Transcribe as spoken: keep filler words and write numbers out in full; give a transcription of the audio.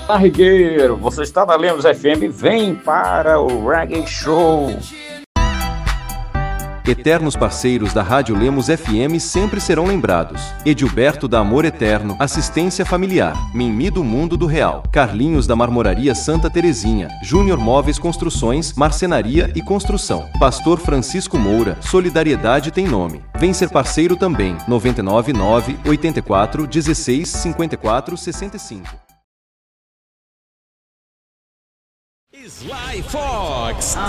Barrigueiro, você está na Lemos F M, vem para o Reggae Show. Eternos parceiros da Rádio Lemos F M sempre serão lembrados. Edilberto da Amor Eterno, Assistência Familiar, Mimi do Mundo do Real, Carlinhos da Marmoraria Santa Terezinha, Júnior Móveis Construções, Marcenaria e Construção, Pastor Francisco Moura, Solidariedade tem nome. Vem ser parceiro também, nove nove nove, oito quatro, um seis, cinco quatro, seis cinco. Sly Fox